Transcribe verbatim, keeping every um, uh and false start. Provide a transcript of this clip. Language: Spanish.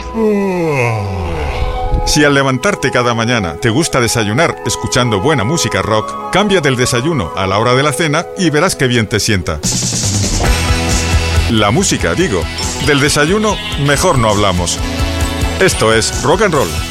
Si al levantarte cada mañana te gusta desayunar escuchando buena música rock, cambia del desayuno a la hora de la cena y verás qué bien te sienta. La música, digo. Del desayuno, mejor no hablamos. Esto es Rock and Roll,